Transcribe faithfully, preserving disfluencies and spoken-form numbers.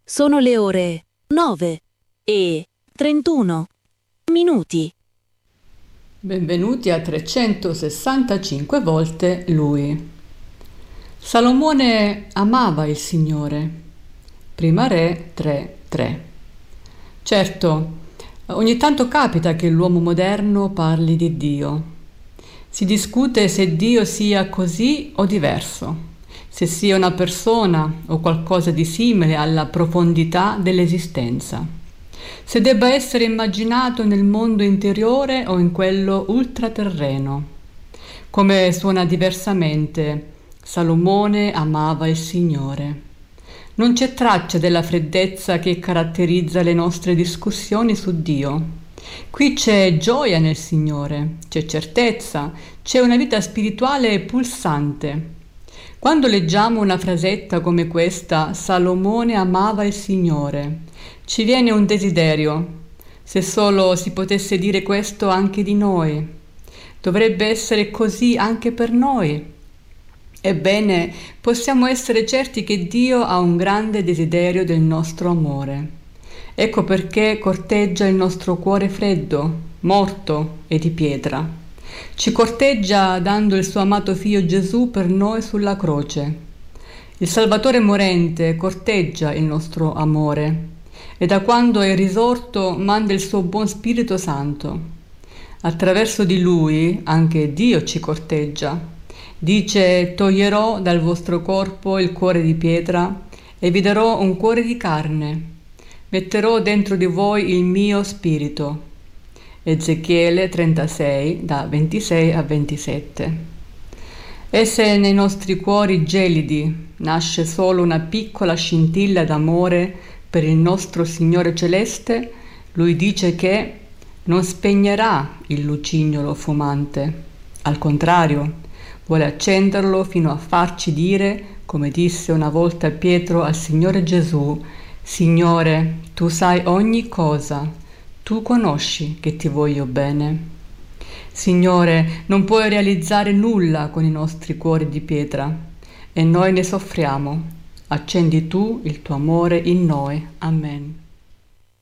Sono le ore nove e trentuno minuti. Benvenuti a trecentosessantacinque volte Lui. Salomone amava il Signore. Prima Re tre tre. Certo, ogni tanto capita che l'uomo moderno parli di Dio. Si discute se Dio sia così o diverso, se sia una persona o qualcosa di simile alla profondità dell'esistenza, se debba essere immaginato nel mondo interiore o in quello ultraterreno. Come suona diversamente, Salomone amava il Signore. Non c'è traccia della freddezza che caratterizza le nostre discussioni su Dio. Qui c'è gioia nel Signore, c'è certezza, c'è una vita spirituale pulsante. Quando leggiamo una frasetta come questa, Salomone amava il Signore, ci viene un desiderio. Se solo si potesse dire questo anche di noi. Dovrebbe essere così anche per noi. Ebbene, possiamo essere certi che Dio ha un grande desiderio del nostro amore. Ecco perché corteggia il nostro cuore freddo, morto e di pietra. Ci corteggia dando il suo amato figlio Gesù per noi sulla croce. Il Salvatore morente corteggia il nostro amore e da quando è risorto manda il suo buon Spirito Santo. Attraverso di lui anche Dio ci corteggia. Dice: toglierò dal vostro corpo il cuore di pietra e vi darò un cuore di carne. Metterò dentro di voi il mio spirito. Ezechiele trentasei, da ventisei a ventisette. E se nei nostri cuori gelidi nasce solo una piccola scintilla d'amore per il nostro Signore Celeste, Lui dice che non spegnerà il lucignolo fumante. Al contrario, vuole accenderlo fino a farci dire, come disse una volta Pietro al Signore Gesù: Signore, tu sai ogni cosa. Tu conosci che ti voglio bene. Signore, non puoi realizzare nulla con i nostri cuori di pietra e noi ne soffriamo. Accendi tu il tuo amore in noi. Amen.